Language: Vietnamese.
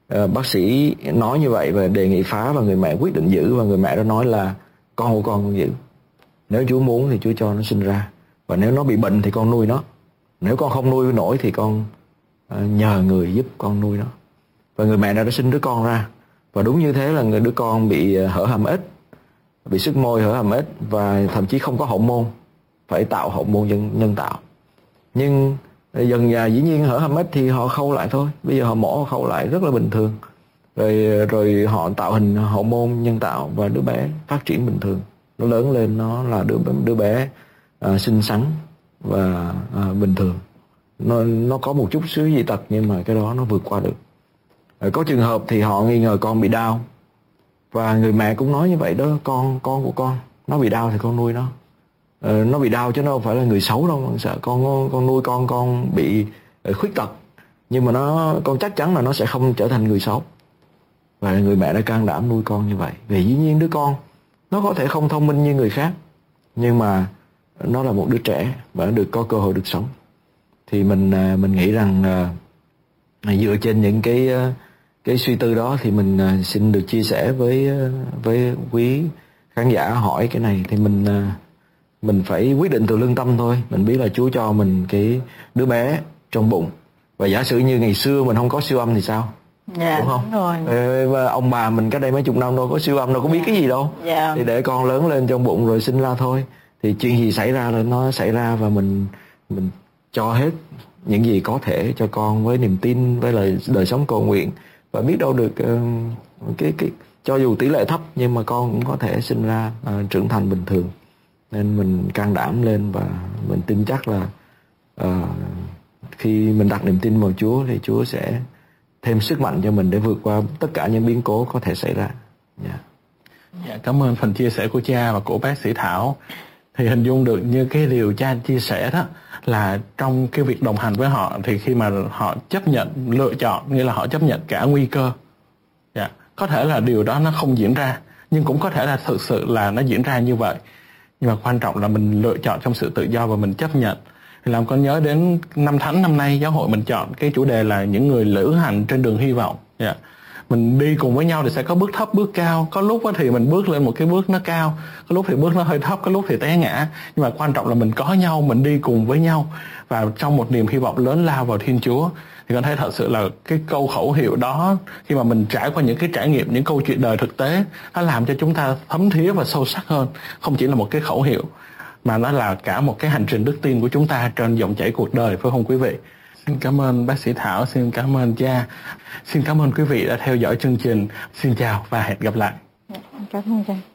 bác sĩ nói như vậy và đề nghị phá, và người mẹ quyết định giữ, và người mẹ đó nói là con của con giữ. Nếu Chúa muốn thì Chúa cho nó sinh ra, và nếu nó bị bệnh thì con nuôi nó. Nếu con không nuôi nổi thì con nhờ người giúp con nuôi nó. Và người mẹ đã sinh đứa con ra. Và đúng như thế là đứa con bị hở hàm ếch, bị sức môi hở hàm ếch, và thậm chí không có hậu môn, phải tạo hậu môn nhân tạo. Nhưng dần dà dĩ nhiên hở hàm ếch thì họ khâu lại thôi. Bây giờ họ mổ họ khâu lại rất là bình thường. Rồi họ tạo hình hậu môn nhân tạo, và đứa bé phát triển bình thường. Nó lớn lên nó là đứa bé xinh xắn và bình thường. Nó có một chút xíu dị tật, nhưng mà cái đó nó vượt qua được. Có trường hợp thì họ nghi ngờ con bị đau, và người mẹ cũng nói như vậy đó: con của con nó bị đau thì con nuôi nó. Nó bị đau chứ nó không phải là người xấu đâu, con sợ con nuôi con bị khuyết tật, nhưng mà con chắc chắn là nó sẽ không trở thành người xấu. Và người mẹ đã can đảm nuôi con như vậy. Vì dĩ nhiên đứa con nó có thể không thông minh như người khác, nhưng mà nó là một đứa trẻ và nó được có cơ hội được sống. Thì mình nghĩ rằng dựa trên những cái suy tư đó thì mình xin được chia sẻ với quý khán giả hỏi cái này. Thì mình phải quyết định từ lương tâm thôi. Mình biết là Chúa cho mình cái đứa bé trong bụng, và giả sử như ngày xưa mình không có siêu âm thì sao? Dạ, đúng không? Đúng rồi. Và ông bà mình cách đây mấy chục năm đâu có siêu âm, đâu có biết cái gì đâu. Thì để con lớn lên trong bụng rồi sinh ra thôi. Thì chuyện gì xảy ra là nó xảy ra, và mình cho hết những gì có thể cho con với niềm tin, với lời đời sống cầu nguyện, và biết đâu được cái cho dù tỷ lệ thấp nhưng mà con cũng có thể sinh ra trưởng thành bình thường. Nên mình can đảm lên, và mình tin chắc là khi mình đặt niềm tin vào Chúa thì Chúa sẽ thêm sức mạnh cho mình để vượt qua tất cả những biến cố có thể xảy ra. Dạ, cảm ơn phần chia sẻ của cha và của bác sĩ Thảo. Thì hình dung được như cái điều cha chia sẻ đó, là trong cái việc đồng hành với họ, thì khi mà họ chấp nhận lựa chọn, nghĩa là họ chấp nhận cả nguy cơ. Dạ, có thể là điều đó nó không diễn ra, nhưng cũng có thể là thực sự là nó diễn ra như vậy. Nhưng mà quan trọng là mình lựa chọn trong sự tự do và mình chấp nhận. Thì làm con nhớ đến năm Thánh năm nay, giáo hội mình chọn cái chủ đề là những người lữ hành trên đường hy vọng. Mình đi cùng với nhau thì sẽ có bước thấp bước cao. Có lúc thì mình bước lên một cái bước nó cao, có lúc thì bước nó hơi thấp, có lúc thì té ngã. Nhưng mà quan trọng là mình có nhau, mình đi cùng với nhau, và trong một niềm hy vọng lớn lao vào Thiên Chúa. Thì con thấy thật sự là cái câu khẩu hiệu đó, khi mà mình trải qua những cái trải nghiệm, những câu chuyện đời thực tế, nó làm cho chúng ta thấm thía và sâu sắc hơn. Không chỉ là một cái khẩu hiệu, mà nó là cả một cái hành trình đức tin của chúng ta trên dòng chảy cuộc đời, phải không quý vị? Xin cảm ơn bác sĩ Thảo, xin cảm ơn cha, xin cảm ơn quý vị đã theo dõi chương trình. Xin chào và hẹn gặp lại. Cảm ơn cha.